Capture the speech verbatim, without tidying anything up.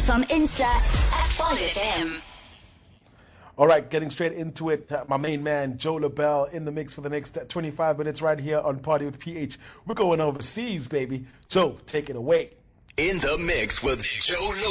us on Insta at five F M. All right, getting straight into it. Uh, my main man, Joe LaBelle, in the mix for the next uh, twenty-five minutes right here on Party with P H. We're going overseas, baby. Joe, take it away. In the mix with Joe LaBelle.